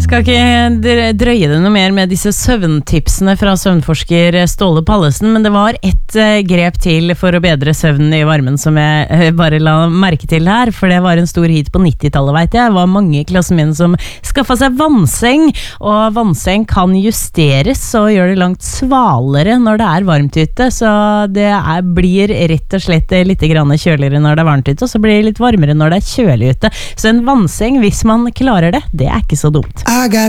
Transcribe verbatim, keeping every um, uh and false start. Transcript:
Skal ikke drøye det noe mer med disse søvntipsene fra søvnforsker Ståle Pallesen, men det var ett grep til for å bedre søvnen i varmen som jeg bare la merke til her, for det var en stor hit på nittitallet, vet jeg. Det var mange i klassen min som skaffet seg vannseng, og vannseng kan justeres og gjør det langt svalere når det er varmt ute, så det er, blir rett og slett litt grann kjøligere når det er varmt ute, og så blir det litt varmere når det er kjølig ute. Så en vannseng, hvis man klarer det, det er ikke så dumt. I got